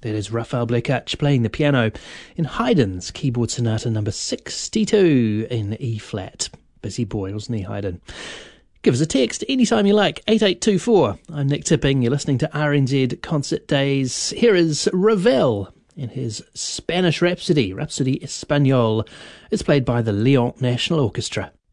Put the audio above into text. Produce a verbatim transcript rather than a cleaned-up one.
That is Rafael Blekach playing the piano in Haydn's Keyboard Sonata number sixty-two in E-flat. Busy boy, wasn't he, Haydn? Give us a text anytime you like, eight eight two four. I'm Nick Tipping, you're listening to R N Z Concert Days. Here is Ravel in his Spanish Rhapsody, Rhapsody Español. It's played by the Lyon National Orchestra.